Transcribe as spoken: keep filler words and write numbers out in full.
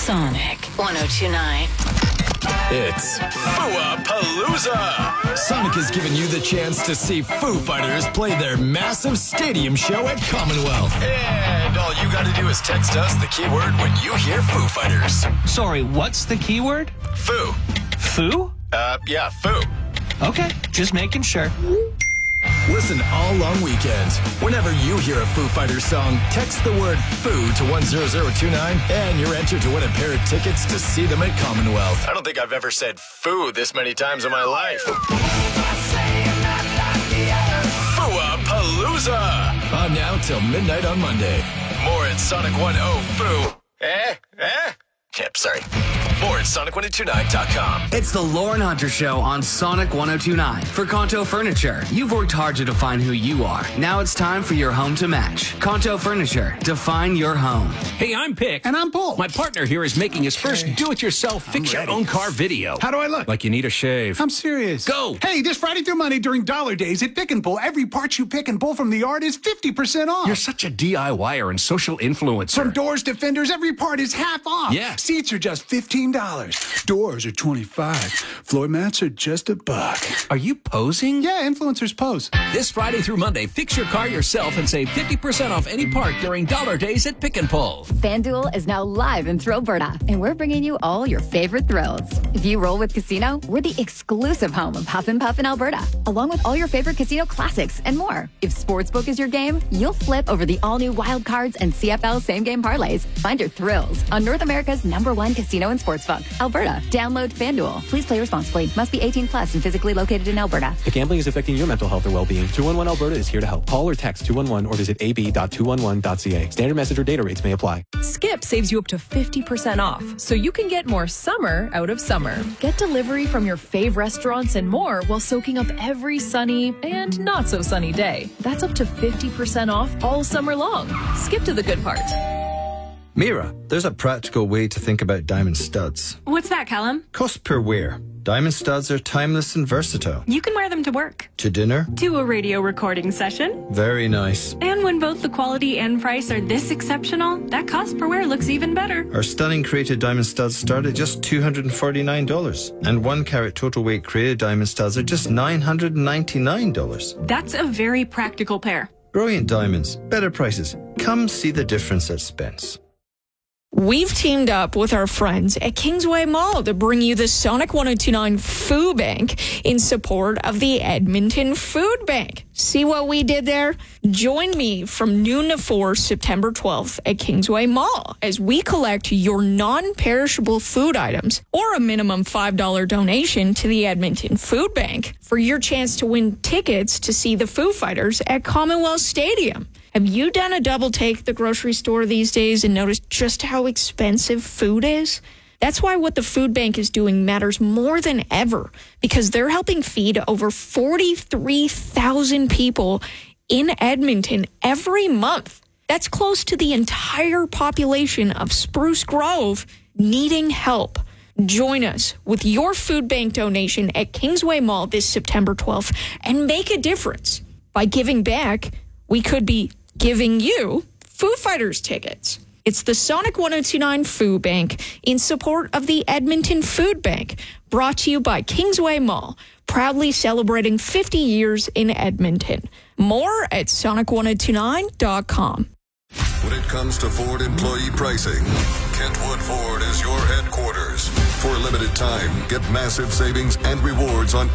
Sonic one oh two point nine. It's Foo-a-Palooza! Sonic has given you the chance to see Foo Fighters play their massive stadium show at Commonwealth. And all you gotta do is text us the keyword when you hear Foo Fighters. Sorry, what's the keyword? Foo. Foo? Uh, yeah, Foo. Okay, just making sure. Listen all long weekend. Whenever you hear a Foo Fighters song, text the word Foo to one zero zero two nine and you're entered to win a pair of tickets to see them at Commonwealth. I don't think I've ever said Foo this many times in my life. Foo-a-Palooza! On now till midnight on Monday. More at Sonic one oh Foo. Eh? Eh? Yep, sorry. More at Sonic one oh two nine dot com. It's the Lauren Hunter Show on Sonic one oh two point nine. For Kanto Furniture, you've worked hard to define who you are. Now it's time for your home to match. Kanto Furniture, define your home. Hey, I'm Pick. And I'm Paul. My partner here is making his first okay. do-it-yourself fix-your-own-car video. How do I look? Like you need a shave. I'm serious. Go! Hey, this Friday through Monday during Dollar Days at Pick and Pull, every part you pick and pull from the yard is fifty percent off. You're such a DIYer and social influencer. From doors to fenders, every part is half off. Yeah. Seats are just fifteen dollars. Doors are twenty-five dollars. Floor mats are just a buck. Are you posing? Yeah, influencers pose. This Friday through Monday, fix your car yourself and save fifty percent off any part during Dollar Days at Pick and Pull. FanDuel is now live in Thrillberta, and we're bringing you all your favorite thrills. If you roll with Casino, we're the exclusive home of Huff and Puff in Alberta, along with all your favorite casino classics and more. If Sportsbook is your game, you'll flip over the all-new Wild Cards and C F L same-game parlays. Find your thrills on North America's number one casino and sportsbook, Alberta. Download FanDuel. Please play responsibly. Must be eighteen plus and physically located in Alberta. If gambling is affecting your mental health or well-being, two one one Alberta is here to help. Call or text two one one or visit a b dot two one one dot c a. Standard message or data rates may apply. Skip saves you up to fifty percent off, so you can get more summer out of summer. Get delivery from your fave restaurants and more while soaking up every sunny and not so sunny day. That's up to fifty percent off all summer long. Skip to the good part. Mira, there's a practical way to think about diamond studs. What's that, Callum? Cost per wear. Diamond studs are timeless and versatile. You can wear them to work. To dinner. To a radio recording session. Very nice. And when both the quality and price are this exceptional, that cost per wear looks even better. Our stunning created diamond studs start at just two hundred forty-nine dollars. And one carat total weight created diamond studs are just nine hundred ninety-nine dollars. That's a very practical pair. Brilliant diamonds. Better prices. Come see the difference at Spence. We've teamed up with our friends at Kingsway Mall to bring you the Sonic one oh two point nine Food Bank in support of the Edmonton Food Bank. See what we did there? Join me from noon to four, September twelfth at Kingsway Mall as we collect your non-perishable food items or a minimum five dollars donation to the Edmonton Food Bank for your chance to win tickets to see the Foo Fighters at Commonwealth Stadium. Have you done a double take at the grocery store these days and noticed just how expensive food is? That's why what the food bank is doing matters more than ever, because they're helping feed over forty-three thousand people in Edmonton every month. That's close to the entire population of Spruce Grove needing help. Join us with your food bank donation at Kingsway Mall this September twelfth and make a difference. By giving back, we could be giving you Foo Fighters tickets. It's the Sonic one oh two point nine Food Bank in support of the Edmonton Food Bank, brought to you by Kingsway Mall, proudly celebrating fifty years in Edmonton. More at sonic one oh two nine dot com. When it comes to Ford employee pricing, Kentwood Ford is your headquarters. For a limited time, get massive savings and rewards on